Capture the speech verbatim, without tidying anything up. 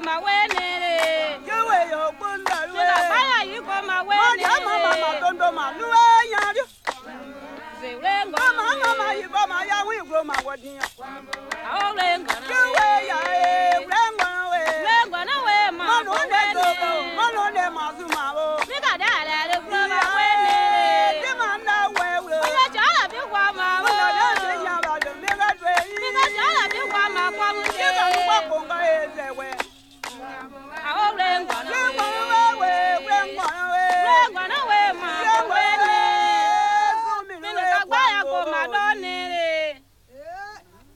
ma wene yewe yo bunda we baya yiko ma wene mama mama tondo ma luwe ya zewe ngo mama mama yiko ma ya wi go ma wodiyan